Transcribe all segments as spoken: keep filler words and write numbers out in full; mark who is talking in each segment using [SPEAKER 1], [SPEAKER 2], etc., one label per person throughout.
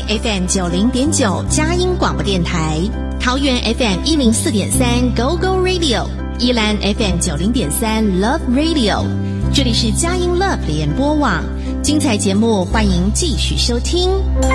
[SPEAKER 1] F M 九零点九佳音广播电台，桃园 F M 一零四点三 Go Go Radio， 宜兰 F M 九零点三 Love Radio， 这里是佳音 Love 联播网，精彩节目欢迎继续收听。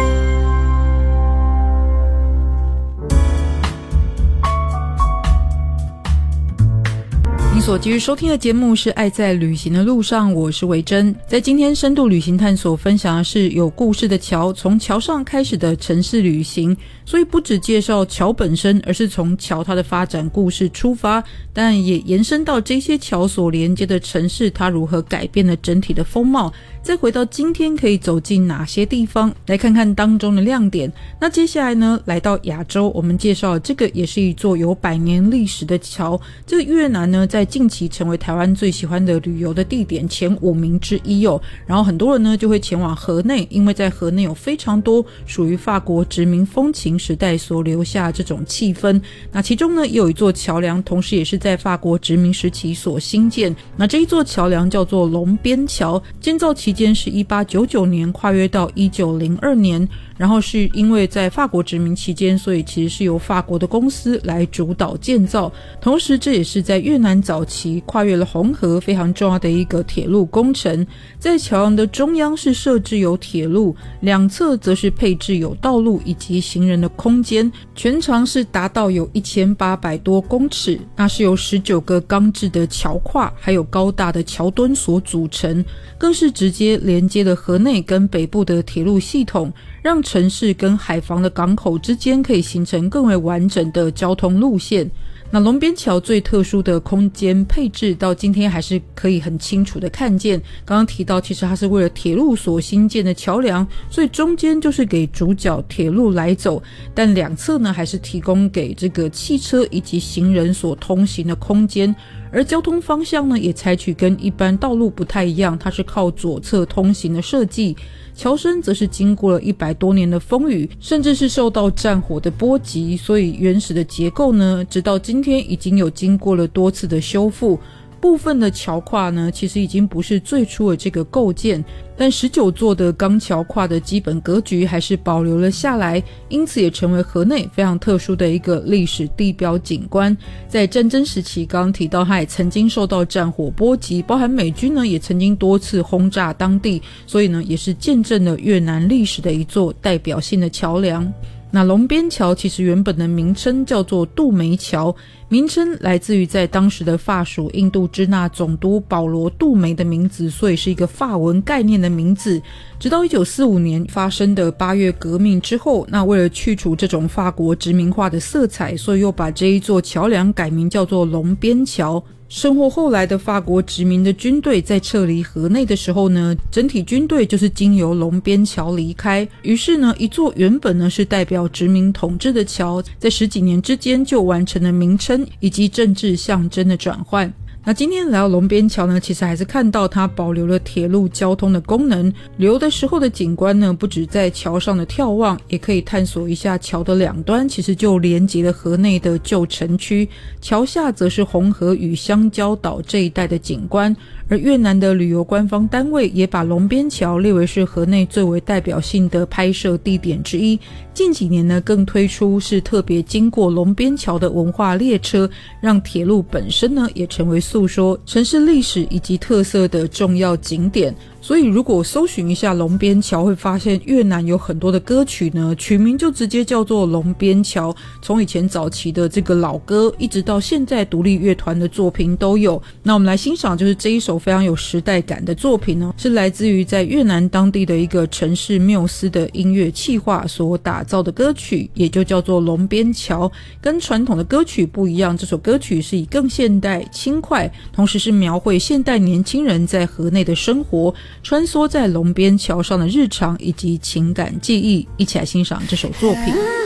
[SPEAKER 2] 您所继续收听的节目是爱在旅行的路上，我是维珍。在今天深度旅行探索分享的是有故事的桥，从桥上开始的城市旅行。所以不只介绍桥本身，而是从桥它的发展故事出发，但也延伸到这些桥所连接的城市它如何改变了整体的风貌，再回到今天可以走进哪些地方，来看看当中的亮点。那接下来呢，来到亚洲，我们介绍这个也是一座有百年历史的桥。这个越南呢，在近期成为台湾最喜欢的旅游的地点前五名之一哦。然后很多人呢就会前往河内，因为在河内有非常多属于法国殖民风情时代所留下这种气氛。那其中呢也有一座桥梁，同时也是在法国殖民时期所兴建。那这一座桥梁叫做龙边桥，建造期间是一八九九年跨越到一九零二年，然后是因为在法国殖民期间，所以其实是由法国的公司来主导建造。同时这也是在越南早期跨越了红河非常重要的一个铁路工程。在桥梁的中央是设置有铁路，两侧则是配置有道路以及行人的空间，全长是达到有一千八百多公尺，那是由十九个钢制的桥跨还有高大的桥墩所组成，更是直接连接了河内跟北部的铁路系统，让城市跟海防的港口之间可以形成更为完整的交通路线。那龙边桥最特殊的空间配置到今天还是可以很清楚的看见，刚刚提到其实它是为了铁路所兴建的桥梁，所以中间就是给主角铁路来走，但两侧呢还是提供给这个汽车以及行人所通行的空间。而交通方向呢也采取跟一般道路不太一样，它是靠左侧通行的设计。桥身则是经过了一百多年的风雨，甚至是受到战火的波及，所以原始的结构呢直到今天已经有经过了多次的修复。部分的桥跨呢其实已经不是最初的这个构建，但十九座的钢桥跨的基本格局还是保留了下来，因此也成为河内非常特殊的一个历史地标景观。在战争时期，刚刚提到它也曾经受到战火波及，包含美军呢也曾经多次轰炸当地，所以呢也是见证了越南历史的一座代表性的桥梁。那龙边桥其实原本的名称叫做杜梅桥，名称来自于在当时的法属印度支那总督保罗杜梅的名字，所以是一个法文概念的名字。直到一九四五年发生的八月革命之后，那为了去除这种法国殖民化的色彩，所以又把这一座桥梁改名叫做龙边桥。生活后来的法国殖民的军队在撤离河内的时候呢，整体军队就是经由龙边桥离开，于是呢一座原本呢是代表殖民统治的桥，在十几年之间就完成了名称以及政治象征的转换。那今天来到龙边桥呢，其实还是看到它保留了铁路交通的功能。旅游的时候的景观呢，不止在桥上的眺望，也可以探索一下桥的两端其实就连接了河内的旧城区，桥下则是红河与香蕉岛这一带的景观。而越南的旅游官方单位也把龙边桥列为是河内最为代表性的拍摄地点之一。近几年呢，更推出是特别经过龙边桥的文化列车，让铁路本身呢也成为诉说城市历史以及特色的重要景点。所以如果搜寻一下龙边桥，会发现越南有很多的歌曲呢取名就直接叫做龙边桥，从以前早期的这个老歌一直到现在独立乐团的作品都有。那我们来欣赏就是这一首非常有时代感的作品呢，是来自于在越南当地的一个城市缪斯的音乐企划所打造的歌曲，也就叫做龙边桥。跟传统的歌曲不一样，这首歌曲是以更现代轻快，同时是描绘现代年轻人在河内的生活，穿梭在龙边桥上的日常以及情感记忆。一起来欣赏这首作品。